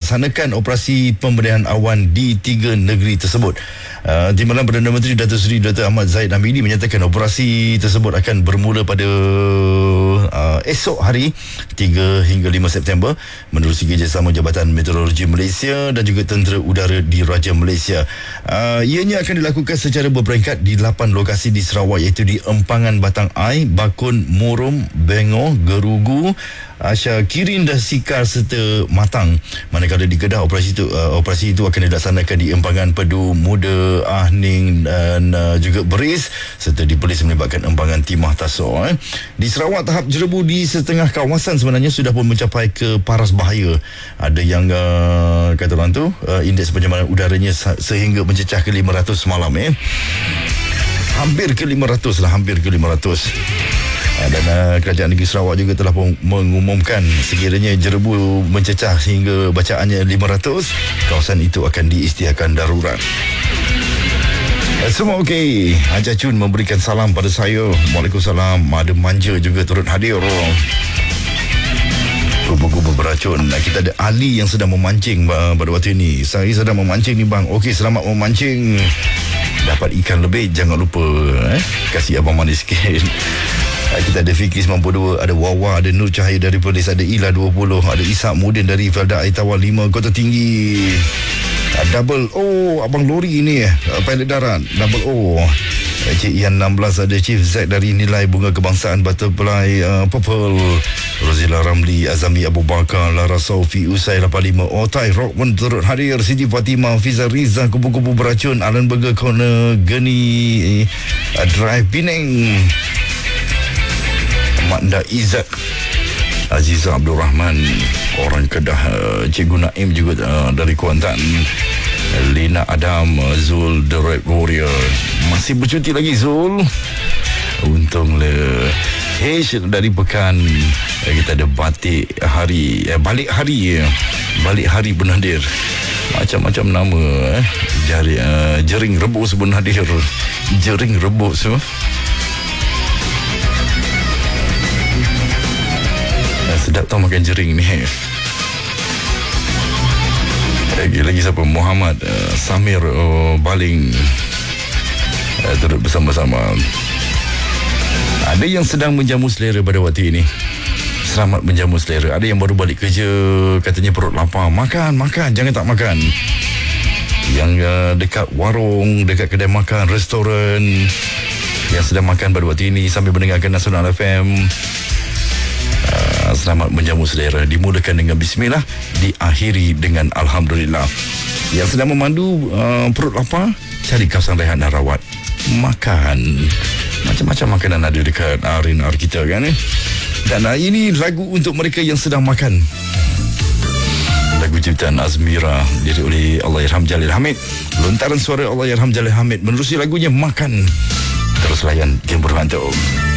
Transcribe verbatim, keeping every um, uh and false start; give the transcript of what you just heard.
melaksanakan operasi pemberian awan di tiga negeri tersebut. Uh, Timbalan Perdana Menteri Datuk Seri Doktor Ahmad Zahid Hamidi menyatakan operasi tersebut akan bermula pada uh, esok hari tiga hingga lima September menerusi kerjasama Jabatan Meteorologi Malaysia dan juga Tentera Udara Diraja Malaysia. Uh, ianya akan dilakukan secara berperingkat di lapan lokasi di Sarawak, iaitu di Empangan Batang Ai, Bakun, Murum, Bengor, Gerugu, Asya Kirin dan Sikar serta Matang. Manakala di Kedah, operasi itu uh, operasi itu akan dilaksanakan di Empangan, Pedu, Muda, Ahning dan uh, juga Beris, serta di Perlis melibatkan Empangan, Timah, Tasor. Eh. Di Sarawak, tahap jerebu di setengah kawasan sebenarnya sudah pun mencapai ke paras bahaya. Ada yang uh, kata orang tu uh, indeks pencemaran udaranya sehingga mencecah ke lima ratus semalam. Eh. Hampir ke lima ratus lah, hampir ke lima ratus. Dan uh, Kerajaan Negeri Sarawak juga telah mengumumkan sekiranya jerebu mencecah hingga bacaannya lima ratus, kawasan itu akan diisytiharkan darurat. Uh, semua okey. Haji Cun memberikan salam pada saya. Waalaikumsalam. Ada Manja juga turut hadir. Kubu-kubu beracun. Kita ada Ali yang sedang memancing uh, pada waktu ini. Saya sedang memancing ni bang. Okey, selamat memancing. Dapat ikan lebih, jangan lupa eh, kasih abang manis sikit. Kita ada Fikri sembilan puluh dua, ada Wawa, ada Nur Cahaya dari Perlis, ada Ila dua puluh, ada Ishak Mudin dari Felda Aitawa lima, Kota Tinggi. Double O, abang lori ini eh, pilot darat, double O. Cik Ian enam belas, ada Chief Z dari Nilai Bunga Kebangsaan Butterfly uh, Purple, Rozila Ramli, Azami Abu Bakar, Lara Saufi, Usai lapan lima, Otai Rock pun turut hadir, Siti Fatimah, Fiza Riza, Kubu-Kubu Beracun, Alan Burger Corner, Geni uh, Drive Penang, Makda Izzat, Aziza Abdul Rahman, orang Kedah, uh, Cikgu Naim juga uh, dari Kuantan, Lina Adam, uh, Zul The Red Warrior. Masih bercuti lagi Zul. Untunglah. H dari Pekan. uh, Kita ada Batik Hari, uh, Balik Hari, uh, Balik Hari Benadir. Macam-macam nama eh. Jari, uh, Jering Rebus Benadir. Jering Rebus uh. Sedap tau makan jering ni. Lagi lagi siapa? Muhammad uh, Samir uh, Baling uh, turut bersama-sama. Ada yang sedang menjamu selera pada waktu ini. Selamat menjamu selera. Ada yang baru balik kerja, katanya perut lapar. Makan, makan, jangan tak makan. Yang uh, dekat warung, dekat kedai makan, restoran, yang sedang makan pada waktu ini sambil mendengarkan Nasional F M, selamat menjamu selera. Dimulakan dengan bismillah, diakhiri dengan alhamdulillah. Yang sedang memandu uh, perut lapar, cari kawasan rehat dan rawat. Makan. Macam-macam makanan ada dekat arena kita kan eh? Dan uh, ini lagu untuk mereka yang sedang makan. Lagu ciptaan Azmira, diri oleh Allahyarham Jalil Hamid. Lontaran suara Allahyarham Jalil Hamid menerusi lagunya Makan. Terus layan game berhantu.